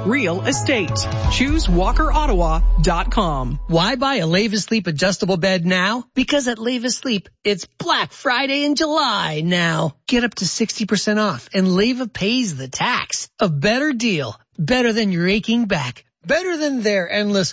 real estate. Choose WalkerOttawa.com. Why buy a Leva Sleep adjustable bed now? Because at Leva Sleep, it's Black Friday in July now. Get up to 60% off and Leva pays the tax. A better deal. Better than your aching back. Better than their endless.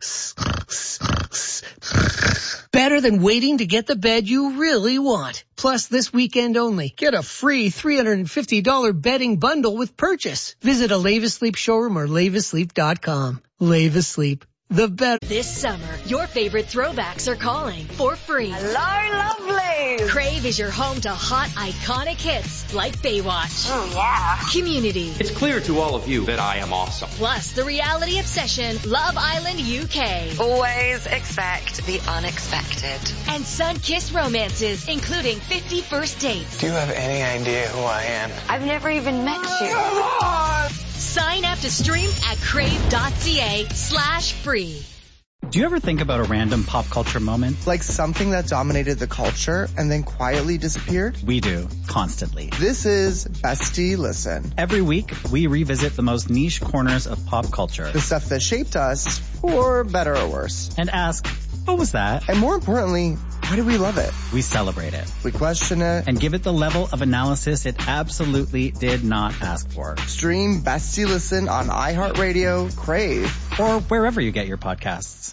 Better than waiting to get the bed you really want. Plus, this weekend only, get a free $350 bedding bundle with purchase. Visit a Leva Sleep showroom or levasleep.com. Leva Sleep. The better. This summer, your favorite throwbacks are calling for free. Hello, lovelies. Crave is your home to hot, iconic hits like Baywatch. Oh, yeah. Community. It's clear to all of you that I am awesome. Plus, the reality obsession, Love Island UK. Always expect the unexpected. And sun-kissed romances, including 50 First Dates. Do you have any idea who I am? I've never even met you. Sign up to stream at crave.ca/free. Do you ever think about a random pop culture moment? Like something that dominated the culture and then quietly disappeared? We do, constantly. This is Bestie Listen. Every week, we revisit the most niche corners of pop culture. The stuff that shaped us, for better or worse. And ask, what was that? And more importantly, why do we love it? We celebrate it. We question it. And give it the level of analysis it absolutely did not ask for. Stream Bestie Listen on iHeartRadio, Crave, or wherever you get your podcasts.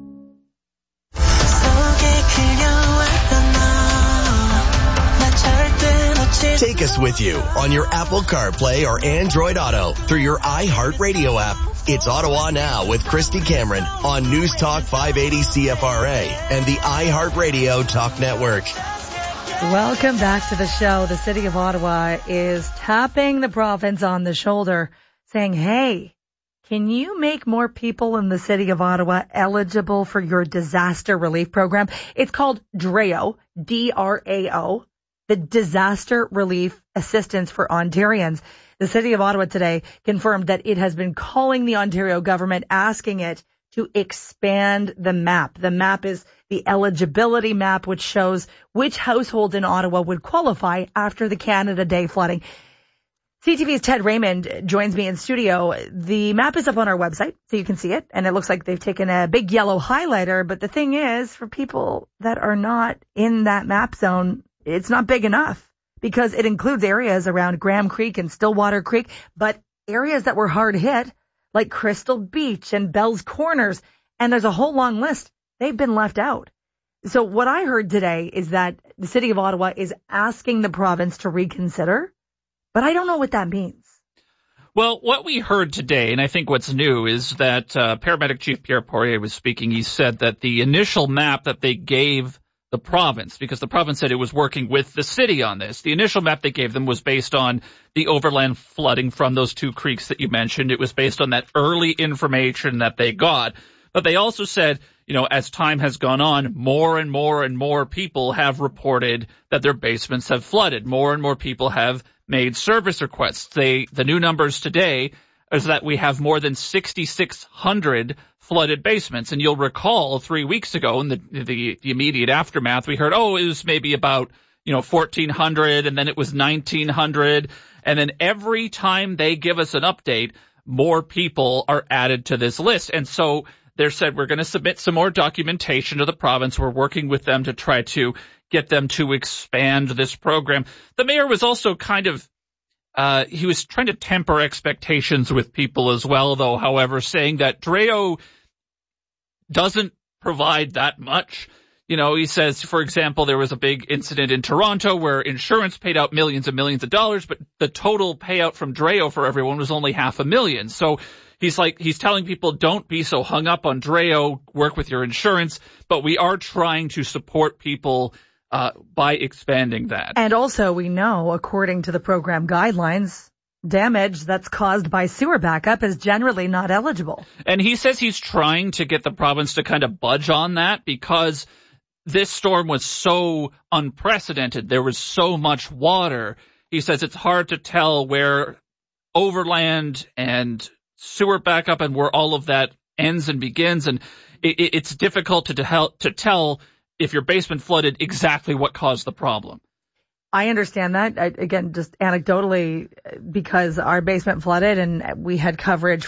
Take us with you on your Apple CarPlay or Android Auto through your iHeartRadio app. It's Ottawa Now with Christy Cameron on News Talk 580 CFRA and the iHeartRadio Talk Network. Welcome back to the show. The City of Ottawa is tapping the province on the shoulder, saying, hey, can you make more people in the City of Ottawa eligible for your disaster relief program? It's called DRAO, D-R-A-O, the Disaster Relief Assistance for Ontarians. The City of Ottawa today confirmed that it has been calling the Ontario government, asking it to expand the map. The map is the eligibility map, which shows which households in Ottawa would qualify after the Canada Day flooding. CTV's Ted Raymond joins me in studio. The map is up on our website, so you can see it, and it looks like they've taken a big yellow highlighter. But the thing is, for people that are not in that map zone, it's not big enough, because it includes areas around Graham Creek and Stillwater Creek, but areas that were hard hit, like Crystal Beach and Bell's Corners, and there's a whole long list, they've been left out. So what I heard today is that the City of Ottawa is asking the province to reconsider, but I don't know what that means. Well, what we heard today, and I think what's new, is that Paramedic Chief Pierre Poirier was speaking. He said that the initial map that they gave the province, because the province said it was working with the city on this. The initial map they gave them was based on the overland flooding from those two creeks that you mentioned. It was based on that early information that they got. But they also said, you know, as time has gone on, more and more and more people have reported that their basements have flooded. More and more people have made service requests. The new numbers today is that we have more than 6,600 flooded basements. And you'll recall 3 weeks ago in the immediate aftermath, we heard, it was maybe about, 1,400, and then it was 1,900. And then every time they give us an update, more people are added to this list. And so they said, we're going to submit some more documentation to the province. We're working with them to try to get them to expand this program. The mayor was also he was trying to temper expectations with people as well, though, however, saying that DRAO doesn't provide that much. He says, for example, there was a big incident in Toronto where insurance paid out millions and millions of dollars, but the total payout from DRAO for everyone was only $500,000. So he's telling people, don't be so hung up on DRAO, work with your insurance, but we are trying to support people by expanding that. And also, we know, according to the program guidelines, damage that's caused by sewer backup is generally not eligible. And he says he's trying to get the province to kind of budge on that because this storm was so unprecedented. There was so much water. He says it's hard to tell where overland and sewer backup and where all of that ends and begins. And it's difficult to tell if your basement flooded exactly what caused the problem. I understand that. Again, just anecdotally, because our basement flooded and we had coverage